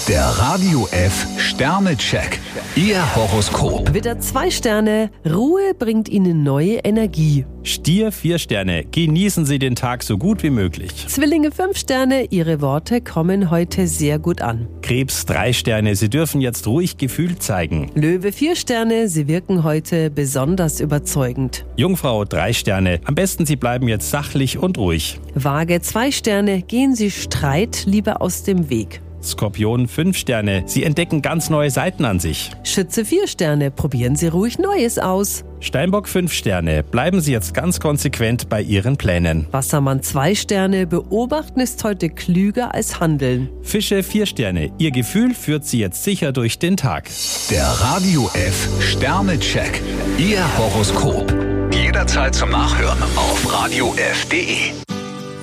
Der Radio F Sternecheck. Ihr Horoskop. Widder 2 Sterne, Ruhe bringt Ihnen neue Energie. Stier 4 Sterne, genießen Sie den Tag so gut wie möglich. Zwillinge 5 Sterne, Ihre Worte kommen heute sehr gut an. Krebs 3 Sterne, Sie dürfen jetzt ruhig Gefühl zeigen. Löwe 4 Sterne, Sie wirken heute besonders überzeugend. Jungfrau 3 Sterne, am besten Sie bleiben jetzt sachlich und ruhig. Waage 2 Sterne, gehen Sie Streit lieber aus dem Weg. Skorpion 5 Sterne, Sie entdecken ganz neue Seiten an sich. Schütze 4 Sterne, probieren Sie ruhig Neues aus. Steinbock 5 Sterne, bleiben Sie jetzt ganz konsequent bei Ihren Plänen. Wassermann 2 Sterne, beobachten ist heute klüger als handeln. Fische 4 Sterne, Ihr Gefühl führt Sie jetzt sicher durch den Tag. Der Radio F Sternecheck. Ihr Horoskop. Jederzeit zum Nachhören auf radiof.de.